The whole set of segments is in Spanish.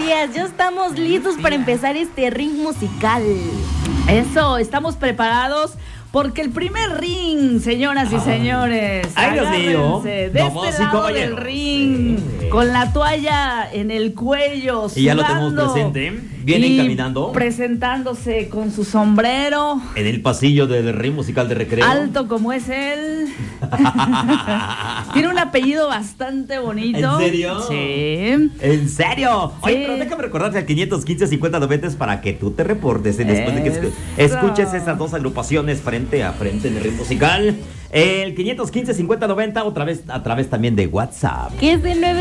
días. Ya estamos listos para empezar este ring musical. Eso, estamos preparados porque el primer ring, señoras y señores, ¡ay, Dios mío! de Damas este y lado caballeros. del ring, con la toalla en el cuello, Y ya lo tenemos sudando, presente. Vienen y caminando presentándose con su sombrero en el pasillo del ring musical de recreo. alto como es él. Tiene un apellido bastante bonito. ¿En serio? Sí. ¿En serio? Oye, Sí. pero déjame recordarte al 515-5090 para que tú te reportes después de que Eso. escuches esas dos agrupaciones frente a frente en el ring musical. El 515-5090 otra vez a través también de WhatsApp. Que es el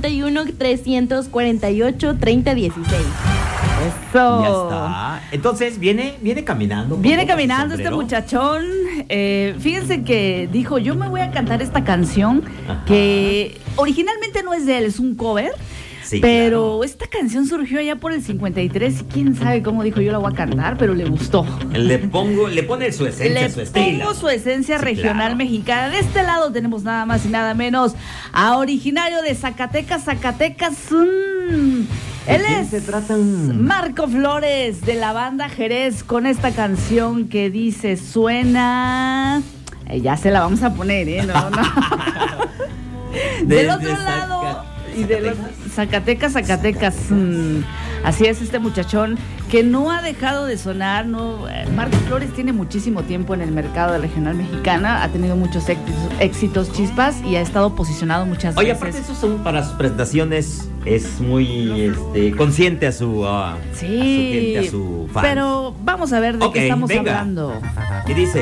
951-348-3016. Eso. Ya está. Entonces viene caminando. Viene con caminando su este sombrero. muchachón. Fíjense que dijo, yo me voy a cantar esta canción Ajá. que originalmente no es de él, es un cover. Sí, Pero claro. esta canción surgió allá por el 53 y quién sabe cómo dijo, yo la voy a cantar, pero le gustó. Le pone su esencia, Le su estilo. pongo su esencia Sí, regional claro. mexicana. De este lado tenemos nada más y nada menos a originario de Zacatecas. Él ¿De quién es se tratan? Marco Flores de la banda Jerez con esta canción que dice suena. Ya se la vamos a poner, ¿eh? No. Del Desde otro lado. Y de los Zacatecas. Así es este muchachón que no ha dejado de sonar. Marco Flores tiene muchísimo tiempo en el mercado de regional mexicana, ha tenido muchos éxitos, chispas, y ha estado posicionado muchas Oye, veces. aparte eso son para sus presentaciones, es muy consciente a su Sí, gente, a su fan. pero vamos a ver de Ok, qué estamos venga. hablando. Y dice,